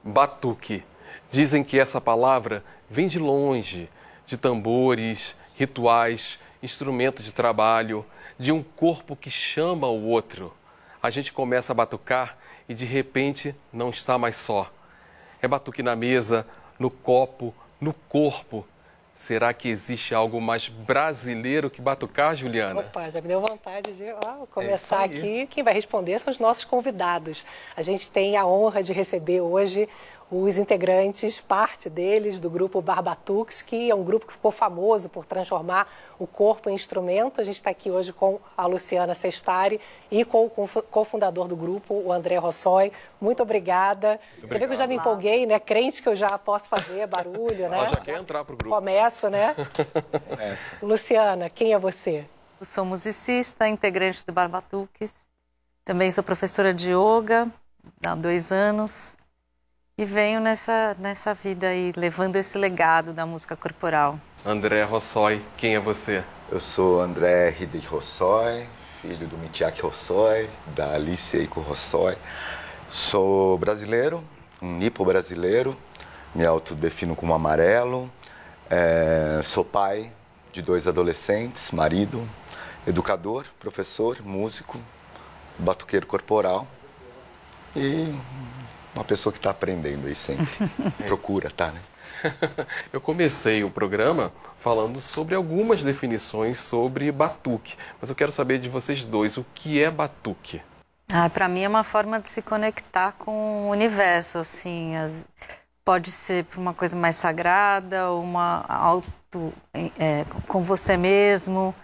Batuque. Dizem que essa palavra vem de longe, de tambores, rituais, instrumentos de trabalho, de um corpo que chama o outro. A gente começa a batucar e de repente não está mais só. É batuque na mesa, no copo, no corpo. Será que existe algo mais brasileiro que batucar, Juliana? Opa, já me deu vontade de começar aqui. Quem vai responder são os nossos convidados. A gente tem a honra de receber hoje os integrantes, parte deles, do grupo Barbatuques, que é um grupo que ficou famoso por transformar o corpo em instrumento. A gente está aqui hoje com a Luciana Sestari e com o cofundador do grupo, o André Rossoy. Muito obrigada. Você vê que eu já me empolguei, né? Crente que eu já posso fazer barulho, né? Ela já quer entrar pro grupo. Começo, né? Luciana, quem é você? Eu sou musicista, integrante do Barbatuques. Também sou professora de yoga há 2 anos. E venho nessa vida aí, levando esse legado da música corporal. André Rossoy, quem é você? Eu sou André Hideki Rossoy, filho do Mitiak Rossoy, da Alice Eiko Rossoy. Sou brasileiro, um nipo-brasileiro, me autodefino como amarelo. Sou pai de 2 adolescentes, marido, educador, professor, músico, batuqueiro corporal e uma pessoa que está aprendendo aí sempre. Procura, tá, né? Eu comecei o programa falando sobre algumas definições sobre batuque, mas eu quero saber de vocês dois, o que é batuque? Para mim é uma forma de se conectar com o universo, assim. Pode ser uma coisa mais sagrada, uma com você mesmo.